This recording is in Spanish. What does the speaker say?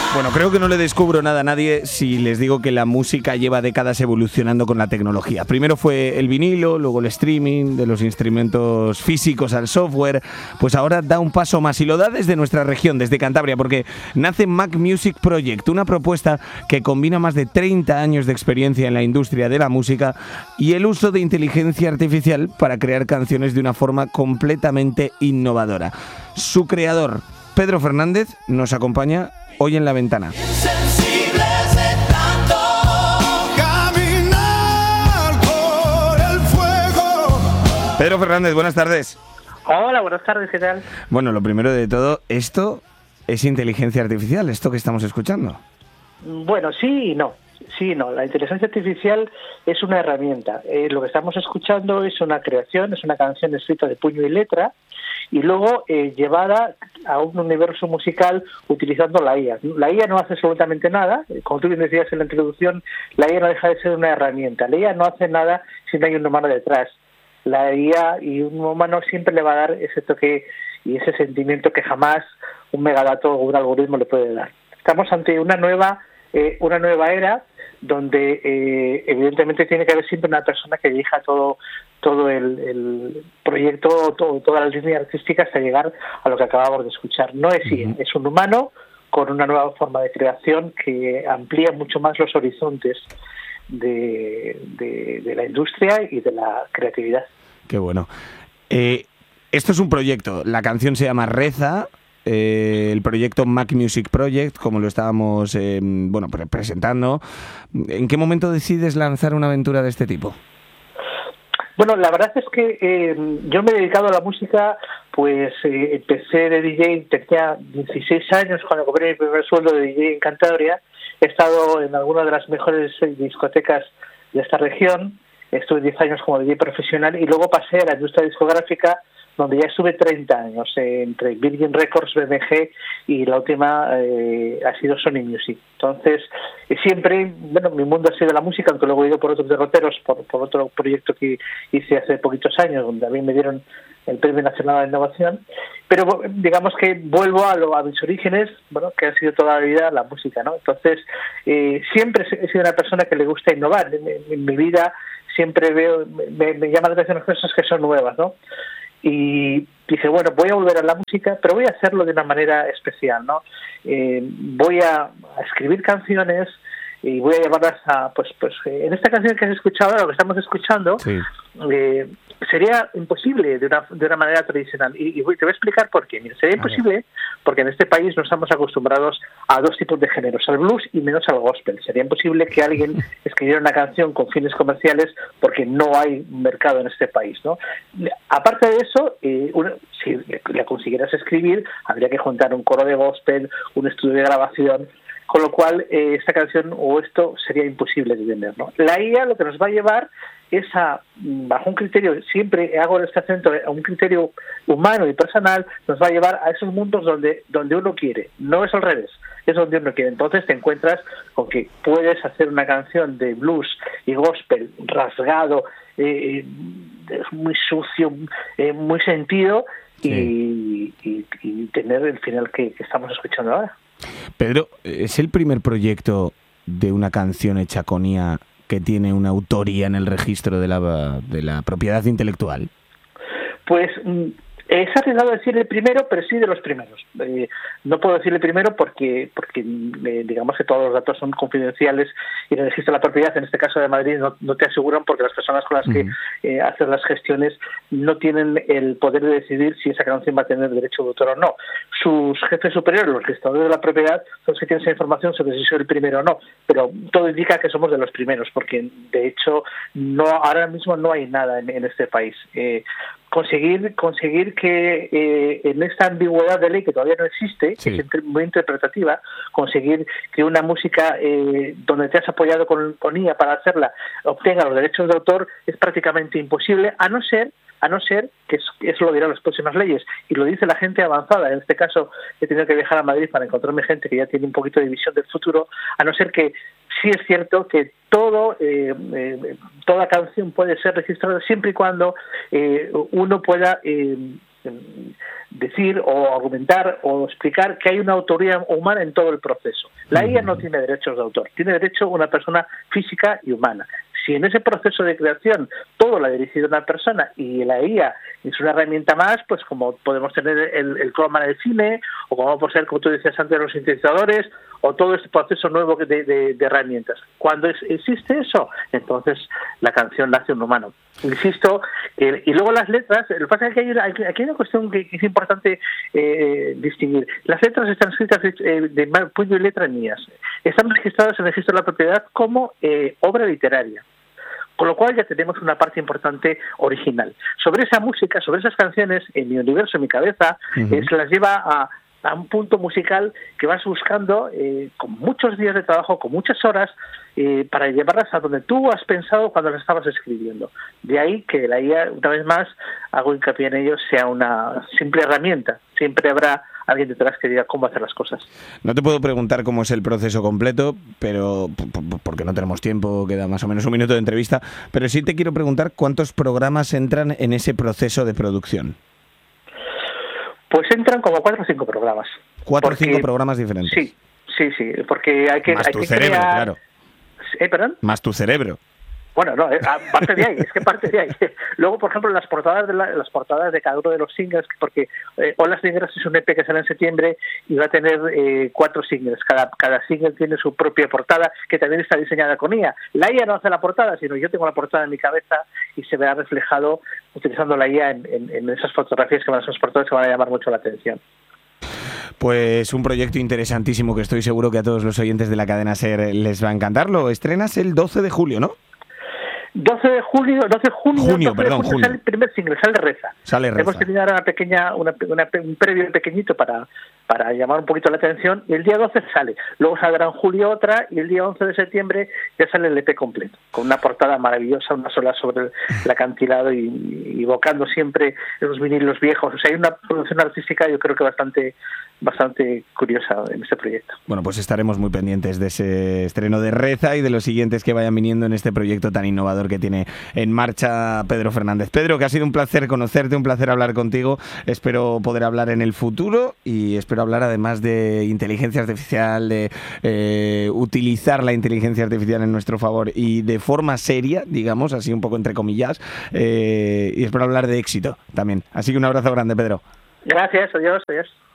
Bueno, creo que no le descubro nada a nadie si les digo que la música lleva décadas evolucionando con la tecnología. Primero fue el vinilo, luego el streaming, de los instrumentos físicos al software. Pues ahora da un paso más y lo da desde nuestra región, desde Cantabria, porque nace Mac Music Project, una propuesta que combina más de 30 años de experiencia en la industria de la música y el uso de inteligencia artificial para crear canciones de una forma completamente innovadora. Su creador, Pedro Fernández, nos acompaña hoy en La Ventana. Pedro Fernández, buenas tardes. Hola, buenas tardes, ¿qué tal? Bueno, lo primero de todo, esto es inteligencia artificial, esto que estamos escuchando. Bueno, sí y no. Sí, no, la inteligencia artificial es una herramienta. Lo que estamos escuchando es una creación, es una canción escrita de puño y letra y luego llevada a un universo musical utilizando la IA. La IA no hace absolutamente nada, como tú bien decías en la introducción, la IA no deja de ser una herramienta. La IA no hace nada si no hay un humano detrás. La IA y un humano siempre le va a dar ese toque y ese sentimiento que jamás un megadato o un algoritmo le puede dar. Estamos ante una nueva era donde evidentemente tiene que haber siempre una persona que dirija todo el proyecto, toda la línea artística hasta llegar a lo que acabamos de escuchar. No es IA, es un humano con una nueva forma de creación que amplía mucho más los horizontes de la industria y de la creatividad. Qué bueno. Esto es un proyecto, la canción se llama Reza. El proyecto Mac Music Project, como lo estábamos presentando. ¿En qué momento decides lanzar una aventura de este tipo? Bueno, la verdad es que yo me he dedicado a la música, pues empecé de DJ, tenía 16 años cuando cobré mi primer sueldo de DJ en Cantabria. He estado en alguna de las mejores discotecas de esta región, estuve 10 años como DJ profesional y luego pasé a la industria discográfica, donde ya estuve 30 años, entre Virgin Records, BMG y la última ha sido Sony Music. Entonces, siempre, mi mundo ha sido la música, aunque luego he ido por otros derroteros, por otro proyecto que hice hace poquitos años, donde a mí me dieron el Premio Nacional de Innovación, pero digamos que vuelvo a mis orígenes, que ha sido toda la vida la música, ¿no? Entonces, siempre he sido una persona que le gusta innovar. En mi vida siempre me llama la atención las cosas que son nuevas, ¿no? Y dije, bueno, voy a volver a la música, pero voy a hacerlo de una manera especial, ¿no? Voy a escribir canciones y voy a llevarlas a, en esta canción que has escuchado, lo que estamos escuchando, sí. Sería imposible de una manera tradicional y te voy a explicar por qué. Mira, sería imposible porque en este país no estamos acostumbrados a dos tipos de géneros, al blues y menos al gospel. Sería imposible que alguien escribiera una canción con fines comerciales porque no hay mercado en este país, ¿no? Aparte de eso, si la consiguieras escribir, habría que juntar un coro de gospel, un estudio de grabación, con lo cual esta canción o esto sería imposible de vender, ¿no? La IA lo que nos va a llevar es bajo un criterio, siempre hago este acento, a un criterio humano y personal, nos va a llevar a esos mundos donde uno quiere, no es al revés, es donde uno quiere. Entonces te encuentras con que puedes hacer una canción de blues y gospel rasgado, muy sucio, muy sentido, sí. y tener el final que estamos escuchando ahora. Pedro, ¿es el primer proyecto de una canción hecha con IA que tiene una autoría en el registro de la propiedad intelectual? Pues es arriesgado decir el primero, pero sí de los primeros. No puedo decir el primero porque digamos que todos los datos son confidenciales y en el registro de la propiedad, en este caso de Madrid, no te aseguran porque las personas con las que hacen las gestiones no tienen el poder de decidir si esa canción va a tener derecho de autor o no. Sus jefes superiores, los registradores de la propiedad, son los que tienen esa información sobre si soy el primero o no, pero todo indica que somos de los primeros porque de hecho ahora mismo no hay nada en este país. Conseguir que en esta ambigüedad de ley que todavía no existe, sí, que es muy interpretativa, conseguir que una música donde te has apoyado con IA para hacerla obtenga los derechos de autor es prácticamente imposible, a no ser que eso lo dirán las próximas leyes, y lo dice la gente avanzada. En este caso he tenido que viajar a Madrid para encontrarme gente que ya tiene un poquito de visión del futuro, a no ser que sí es cierto que toda canción puede ser registrada siempre y cuando uno pueda decir o argumentar o explicar que hay una autoría humana en todo el proceso. La IA no tiene derechos de autor, tiene derecho una persona física y humana. Si en ese proceso de creación todo lo ha dirigido una persona y la IA es una herramienta más, pues como podemos tener el croma en el cine, o como por ser, como tú decías antes, los sintetizadores, o todo este proceso nuevo de herramientas. Cuando existe eso, entonces la canción la hace un humano. Insisto, y luego las letras, lo que pasa es que aquí hay una cuestión que es importante distinguir. Las letras están escritas de puño y letra mías. Están registradas en el registro de la propiedad como obra literaria. Con lo cual ya tenemos una parte importante original. Sobre esa música, sobre esas canciones, en mi universo, en mi cabeza, se las lleva a un punto musical que vas buscando con muchos días de trabajo, con muchas horas, para llevarlas a donde tú has pensado cuando las estabas escribiendo. De ahí que la IA, una vez más, hago hincapié en ello, sea una simple herramienta. Siempre habrá alguien detrás que diga cómo hacer las cosas. No te puedo preguntar cómo es el proceso completo, pero porque no tenemos tiempo, queda más o menos un minuto de entrevista, pero sí te quiero preguntar cuántos programas entran en ese proceso de producción. Pues entran como 4 o 5 programas. 4 o 5 programas diferentes. Sí, porque hay que... Más tu cerebro, crear... claro. ¿Perdón? Más tu cerebro. Bueno, no, parte de ahí, es que parte de ahí. Luego, por ejemplo, las portadas de cada uno de los singles, porque Olas Negras es un EP que sale en septiembre y va a tener 4 singles. Cada single tiene su propia portada, que también está diseñada con IA. La IA no hace la portada, sino yo tengo la portada en mi cabeza y se verá reflejado utilizando la IA en esas fotografías que van a ser portadas que van a llamar mucho la atención. Pues un proyecto interesantísimo que estoy seguro que a todos los oyentes de la cadena SER les va a encantar. Lo estrenas el 12 de julio, ¿no? 12 de junio junio. Sale el primer single, sale Reza. Hemos tenido ahora un previo pequeñito para llamar un poquito la atención, y el día 12 sale. Luego saldrá en julio otra, y el día 11 de septiembre ya sale el EP completo, con una portada maravillosa, unas olas sobre el acantilado y evocando siempre los vinilos viejos. O sea, hay una producción artística, yo creo que bastante curiosa en este proyecto. Bueno, pues estaremos muy pendientes de ese estreno de Reza y de los siguientes que vayan viniendo en este proyecto tan innovador que tiene en marcha Pedro Fernández. Pedro, que ha sido un placer conocerte, un placer hablar contigo. Espero poder hablar en el futuro y espero hablar además de inteligencia artificial, de utilizar la inteligencia artificial en nuestro favor y de forma seria, digamos, así un poco entre comillas, y espero hablar de éxito también. Así que un abrazo grande, Pedro. Gracias, adiós.